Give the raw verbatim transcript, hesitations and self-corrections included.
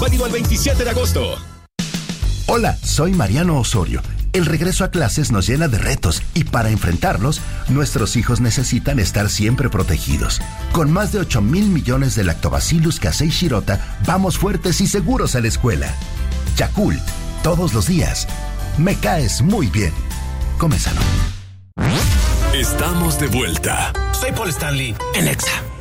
válido el veintisiete de agosto. Hola, soy Mariano Osorio. El regreso a clases nos llena de retos y para enfrentarlos, nuestros hijos necesitan estar siempre protegidos. Con más de ocho mil millones de Lactobacillus casei shirota, vamos fuertes y seguros a la escuela. Yakult, todos los días. Me caes muy bien. Come sano. Estamos de vuelta. Soy Paul Stanley, en Exa.